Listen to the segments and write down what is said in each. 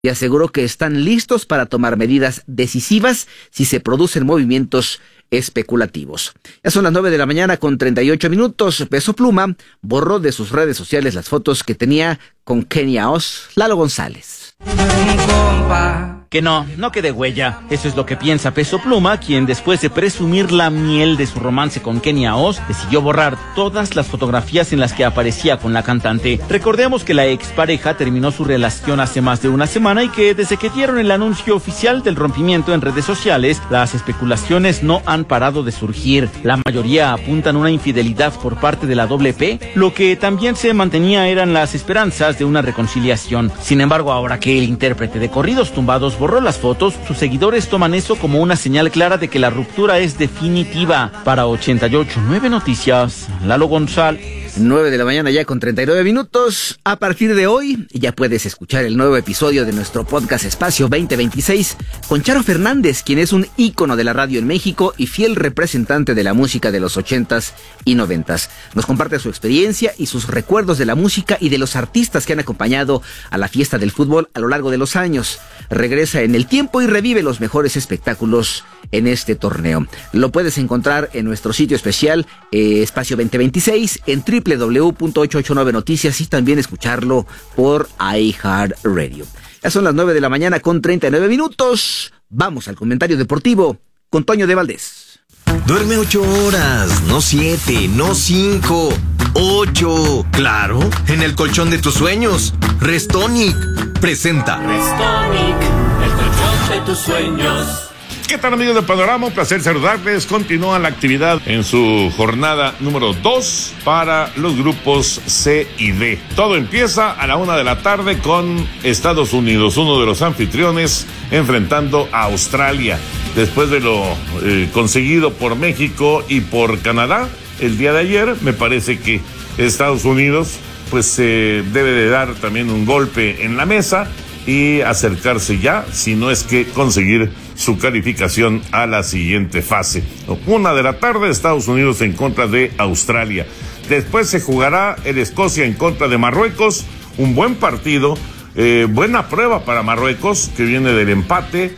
y aseguró que están listos para tomar medidas decisivas si se producen movimientos especulativos. Ya son las 9:38 a.m. Peso Pluma borró de sus redes sociales las fotos que tenía con Kenia Oz, Lalo González. Que no quede huella. Eso es lo que piensa Peso Pluma, quien después de presumir la miel de su romance con Kenia Oz, decidió borrar todas las fotografías en las que aparecía con la cantante. Recordemos que la expareja terminó su relación hace más de una semana y que desde que dieron el anuncio oficial del rompimiento en redes sociales, las especulaciones no han parado de surgir. La mayoría apuntan una infidelidad por parte de la doble P, lo que también se mantenía eran las esperanzas de una reconciliación. Sin embargo, ahora que el intérprete de corridos tumbados borró las fotos, sus seguidores toman eso como una señal clara de que la ruptura es definitiva. Para 88.9 Noticias, Lalo González. 9:39 a.m. A partir de hoy ya puedes escuchar el nuevo episodio de nuestro podcast Espacio 2026 con Charo Fernández, quien es un ícono de la radio en México y fiel representante de la música de los 80s y 90s. Nos comparte su experiencia y sus recuerdos de la música y de los artistas que han acompañado a la fiesta del fútbol a lo largo de los años. Regresa en el tiempo y revive los mejores espectáculos en este torneo. Lo puedes encontrar en nuestro sitio especial Espacio 2026 en www.889 Noticias y también escucharlo por iHeartRadio. Ya son las 9:39 a.m. Vamos al comentario deportivo con Toño de Valdés. Duerme 8 horas, no 7, no 5, 8. Claro, en el colchón de tus sueños. Restonic presenta Restonic, el colchón de tus sueños. ¿Qué tal, amigos de Panorama? Un placer saludarles. Continúa la actividad en su jornada número 2 para los grupos C y D. Todo empieza a la 1:00 p.m. con Estados Unidos, uno de los anfitriones, enfrentando a Australia. Después de lo conseguido por México y por Canadá el día de ayer, me parece que Estados Unidos pues debe de dar también un golpe en la mesa y acercarse ya, si no es que conseguir su calificación a la siguiente fase. 1:00 p.m, Estados Unidos en contra de Australia. Después se jugará el Escocia en contra de Marruecos, un buen partido, buena prueba para Marruecos, que viene del empate,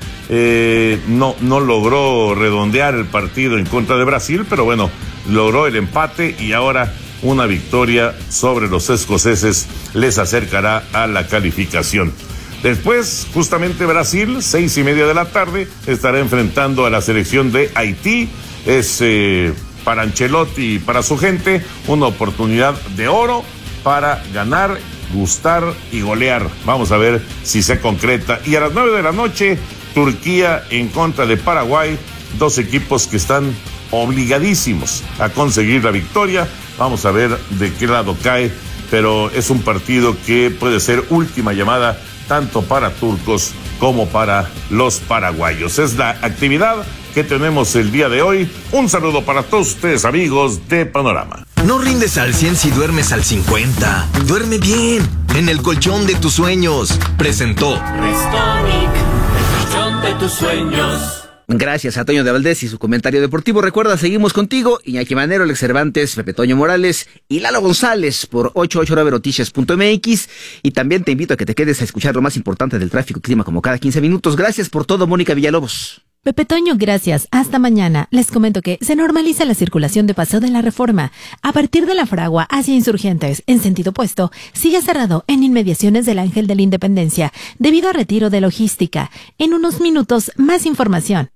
no logró redondear el partido en contra de Brasil, pero bueno, logró el empate y ahora una victoria sobre los escoceses les acercará a la calificación. Después, justamente Brasil, 6:30 p.m, estará enfrentando a la selección de Haití. Es para Ancelotti y para su gente una oportunidad de oro para ganar, gustar y golear. Vamos a ver si se concreta. Y a las 9:00 p.m, Turquía en contra de Paraguay. Dos equipos que están obligadísimos a conseguir la victoria. Vamos a ver de qué lado cae, pero es un partido que puede ser última llamada tanto para turcos como para los paraguayos. Es la actividad que tenemos el día de hoy. Un saludo para todos ustedes, amigos de Panorama. No rindes al 100 si duermes al 50. Duerme bien, en el colchón de tus sueños. Presentó Restonic, el colchón de tus sueños. Gracias a Toño de Valdés y su comentario deportivo. Recuerda, seguimos contigo, Iñaki Manero, Alex Cervantes, Pepe Toño Morales y Lalo González por 889noticias.mx. Y también te invito a que te quedes a escuchar lo más importante del tráfico y clima como cada 15 minutos. Gracias por todo, Mónica Villalobos. Pepe Toño, gracias. Hasta mañana. Les comento que se normaliza la circulación de Paseo de la Reforma. A partir de la Fragua hacia Insurgentes, en sentido opuesto, sigue cerrado en inmediaciones del Ángel de la Independencia, debido a retiro de logística. En unos minutos, más información.